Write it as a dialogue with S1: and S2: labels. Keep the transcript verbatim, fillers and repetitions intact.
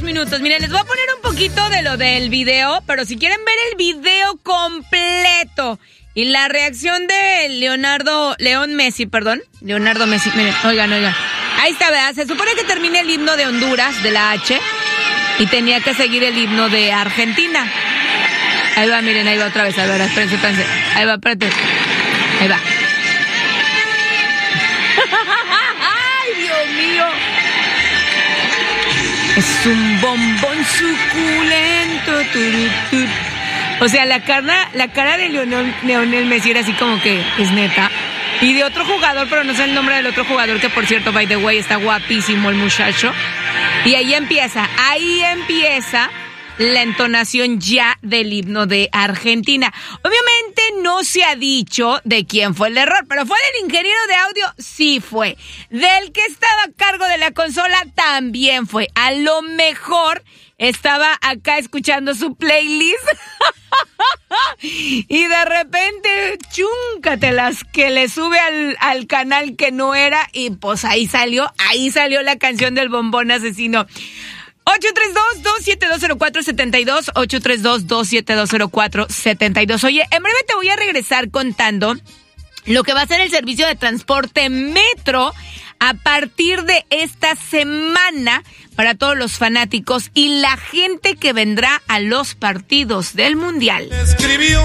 S1: dos minutos. Miren, les voy a poner un poquito de lo del video, pero si quieren ver el video completo y la reacción de Leonardo, León Messi, perdón, Leonardo Messi, miren, oigan, oigan. Ahí está, ¿verdad? Se supone que termina el himno de Honduras, de la H, y tenía que seguir el himno de Argentina. Ahí va, miren, ahí va otra vez, a ver, espérense, espérense. Ahí va, espérate. Ahí va. ¡Ay, Dios mío! Es un bombón suculento. Turutut. O sea, la cara, la cara de Leonel, Leonel Messi era así como que es neta. Y de otro jugador, pero no sé el nombre del otro jugador, que por cierto, by the way, está guapísimo el muchacho. Y ahí empieza, ahí empieza la entonación ya del himno de Argentina. Obviamente no se ha dicho de quién fue el error, pero fue del ingeniero de audio, sí fue. Del que estaba a cargo de la consola, también fue. A lo mejor estaba acá escuchando su playlist y de repente, chúncatelas, que le sube al, al canal que no era, y pues ahí salió, ahí salió la canción del bombón asesino. ocho tres dos, dos siete dos cero cuatro siete dos, ocho tres dos, dos siete dos cero cuatro siete dos. Oye, en breve te voy a regresar contando lo que va a ser el servicio de transporte metro a partir de esta semana para todos los fanáticos y la gente que vendrá a los partidos del Mundial. Escribió